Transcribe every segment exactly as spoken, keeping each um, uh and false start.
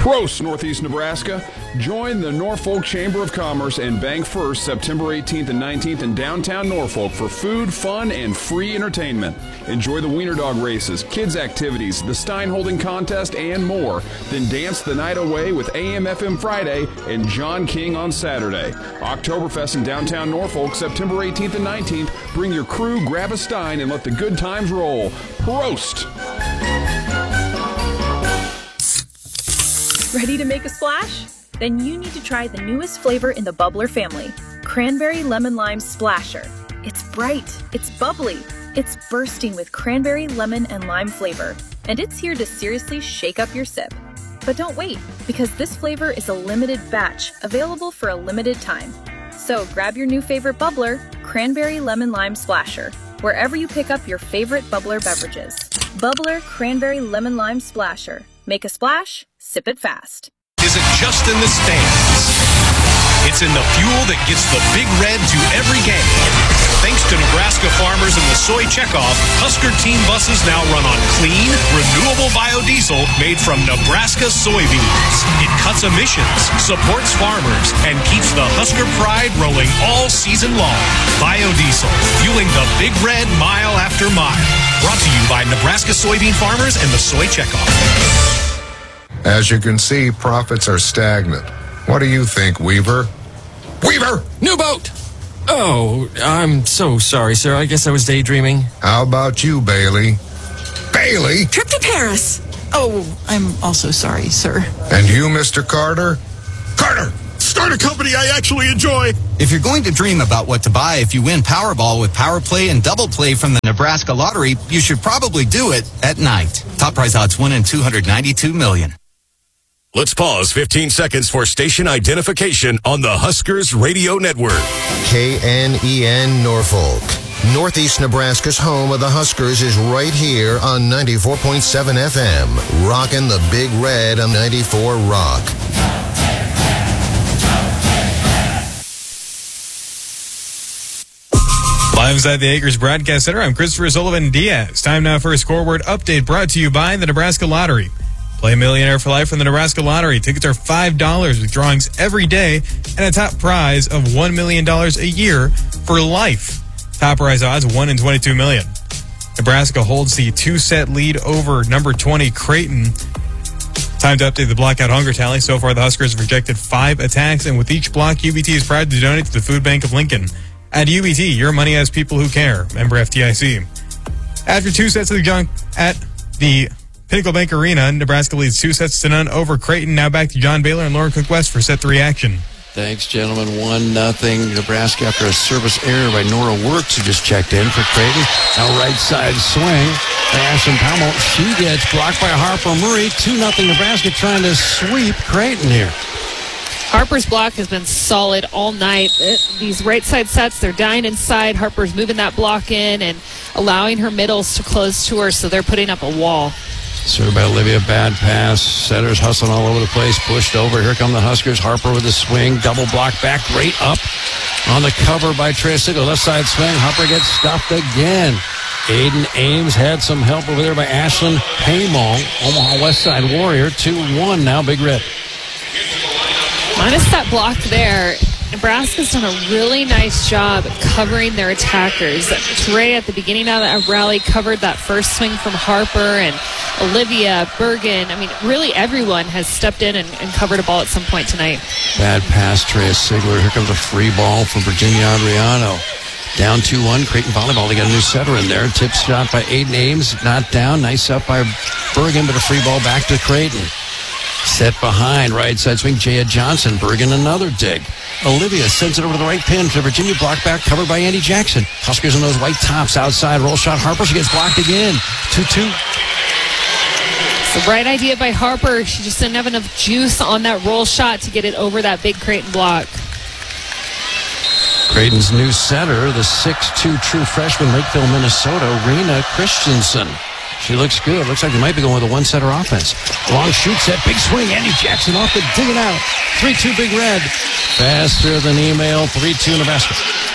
Prost, Northeast Nebraska. Join the Norfolk Chamber of Commerce and Bank First September eighteenth and nineteenth in downtown Norfolk for food, fun, and free entertainment. Enjoy the Wiener Dog races, kids' activities, the Stein Holding contest, and more. Then dance the night away with A M F M Friday and John King on Saturday. Oktoberfest in downtown Norfolk September eighteenth and nineteenth. Bring your crew, grab a Stein, and let the good times roll. Prost! Ready to make a splash? Then you need to try the newest flavor in the Bubbler family, Cranberry Lemon Lime Splasher. It's bright, it's bubbly, it's bursting with cranberry, lemon, and lime flavor, and it's here to seriously shake up your sip. But don't wait, because this flavor is a limited batch, available for a limited time. So grab your new favorite bubbler, Cranberry Lemon Lime Splasher, wherever you pick up your favorite bubbler beverages. Bubbler Cranberry Lemon Lime Splasher. Make a splash, sip it fast. Isn't just in the stands. It's in the fuel that gets the Big Red to every game. Thanks to Nebraska farmers and the soy checkoff, Husker team buses now run on clean, renewable biodiesel made from Nebraska soybeans. It cuts emissions, supports farmers, and keeps the Husker pride rolling all season long. Biodiesel, fueling the Big Red mile after mile. Brought to you by Nebraska soybean farmers and the soy checkoff. As you can see, profits are stagnant. What do you think, Weaver? Weaver! New boat! Oh, I'm so sorry, sir. I guess I was daydreaming. How about you, Bailey? Bailey? Trip to Paris. Oh, I'm also sorry, sir. And you, Mister Carter? Carter! Start a company I actually enjoy! If you're going to dream about what to buy if you win Powerball with Power Play and Double Play from the Nebraska Lottery, you should probably do it at night. Top prize odds one in two hundred ninety-two million. Let's pause fifteen seconds for station identification on the Huskers Radio Network. K N E N Norfolk. Northeast Nebraska's home of the Huskers is right here on ninety-four point seven F M. Rockin' the Big Red on ninety-four Rock. Live inside the Acres Broadcast Center, I'm Christopher Sullivan Diaz. Time now for a scoreboard update brought to you by the Nebraska Lottery. Play Millionaire for Life from the Nebraska Lottery. Tickets are five dollars with drawings every day and a top prize of one million dollars a year for life. Top prize odds one in twenty-two million. Nebraska holds the two-set lead over number twenty Creighton. Time to update the blockout hunger tally. So far, the Huskers have rejected five attacks, and with each block, U B T is proud to donate to the Food Bank of Lincoln. At U B T, your money has people who care. Member F D I C. After two sets of the junk at the Pinnacle Bank Arena, Nebraska leads two sets to none over Creighton. Now back to John Baylor and Lauren Cook-West for set three action. Thanks, gentlemen. One nothing Nebraska after a service error by Nora Works, who just checked in for Creighton. Now right side swing by Ashlyn Powell. She gets blocked by Harper Murray. two nothing Nebraska trying to sweep Creighton here. Harper's block has been solid all night. It, these right side sets, they're dying inside. Harper's moving that block in and allowing her middles to close to her, so they're putting up a wall. Served by Olivia, bad pass. Setters hustling all over the place, pushed over. Here come the Huskers. Harper with a swing, double block back, right up on the cover by Trey Sigel. Left side swing, Harper gets stuffed again. Aiden Ames had some help over there by Ashlyn Paymong. Omaha West Side Warrior, two one now, Big Red. Minus that block there, Nebraska's done a really nice job covering their attackers. Trey at the beginning of that rally covered that first swing from Harper, and Olivia, Bergen. I mean, really everyone has stepped in and, and covered a ball at some point tonight. Bad pass, Trey Sigler. Here comes a free ball from Virginia Adriano. Down two one, Creighton Volleyball. They got a new setter in there. Tip shot by Aiden Ames, not down. Nice up by Bergen, but a free ball back to Creighton. Set behind, right side swing, Jaya Johnson. Bergen, another dig. Olivia sends it over to the right pin to Virginia. Block back, covered by Andy Jackson. Huskers in those white tops outside. Roll shot, Harper. She gets blocked again. two two. It's the right idea by Harper. She just didn't have enough juice on that roll shot to get it over that big Creighton block. Creighton's new setter, the six two true freshman, Lakeville, Minnesota, Rena Christensen. She looks good. Looks like they might be going with a one-setter offense. Long shoot set, big swing. Andy Jackson off the dig it out. three two Big Red. Faster than email, three two Nebraska.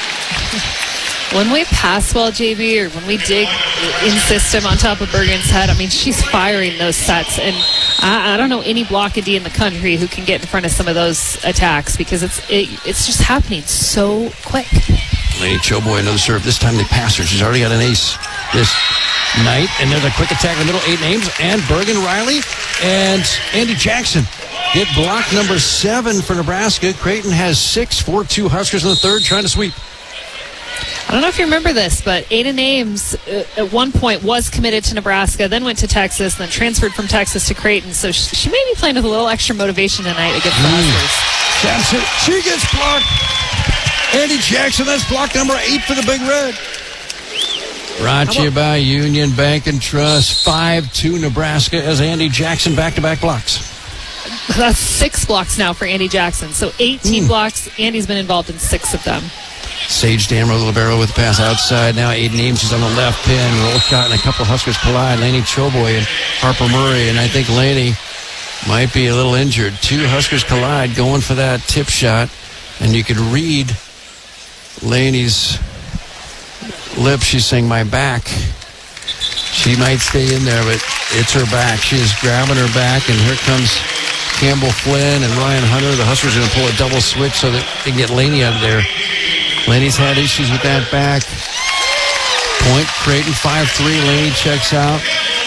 When we pass well, J B, or when we dig in system on top of Bergen's head, I mean, she's firing those sets. And I, I don't know any blockadee in the country who can get in front of some of those attacks because it's it, it's just happening so quick. Laney Choboy, another serve. This time they pass her. She's already got an ace this night. And there's a quick attack in the middle. Eight names. And Bergen Riley and Andy Jackson get block number seven for Nebraska. Creighton has six. four two Huskers in the third, trying to sweep. I don't know if you remember this, but Ada Ames uh, at one point was committed to Nebraska, then went to Texas, then transferred from Texas to Creighton. So she, she may be playing with a little extra motivation tonight against the Huskers. Jackson, she gets blocked. Andy Jackson, that's block number eight for the Big Red. Brought to you by Union Bank and Trust. five two Nebraska as Andy Jackson back-to-back blocks. That's six blocks now for Andy Jackson. So eighteen mm. blocks. Andy's been involved in six of them. Sage Damro Libero with the pass outside. Now Aiden Ames is on the left pin. Roll shot and a couple of Huskers collide. Laney Choboy and Harper Murray. And I think Laney might be a little injured. Two Huskers collide going for that tip shot. And you could read Laney's lips. She's saying, my back. She might stay in there, but it's her back. She is grabbing her back, and here comes Campbell Flynn and Ryan Hunter. The Huskers are going to pull a double switch so that they can get Laney out of there. Laney's had issues with that back. Point, Creighton five three. Laney checks out.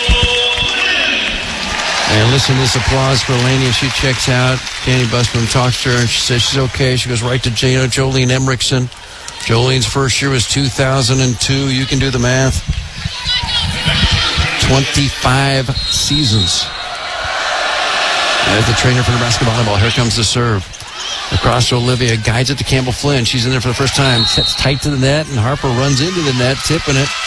And listen to this applause for Laney as she checks out. Danny Busman talks to her, and she says she's okay. She goes right to Jana Jolene Emrickson. Jolene's first year was two thousand two. You can do the math. twenty-five seasons. As the trainer for Nebraska volleyball, here comes the serve. Across to Olivia, guides it to Campbell Flynn. She's in there for the first time. Sets tight to the net, and Harper runs into the net, tipping it.